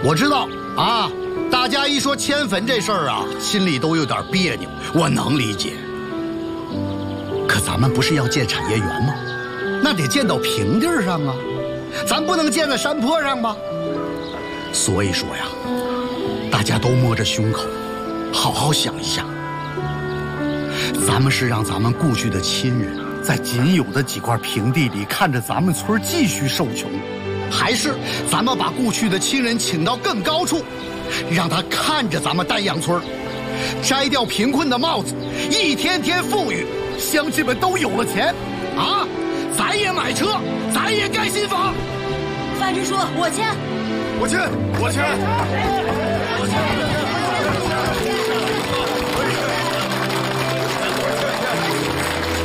我知道啊，大家一说迁坟这事儿啊，心里都有点别扭，我能理解。可咱们不是要建产业园吗？那得建到平地上啊，咱不能建在山坡上吗？所以说呀，大家都摸着胸口，好好想一想，咱们是让咱们故去的亲人在仅有的几块平地里看着咱们村继续受穷，还是咱们把故去的亲人请到更高处，让他看着咱们丹阳村摘掉贫困的帽子，一天天富裕，乡亲们都有了钱啊，咱也买车，咱也盖新房。 范支书，我签， 我签，我签，我签。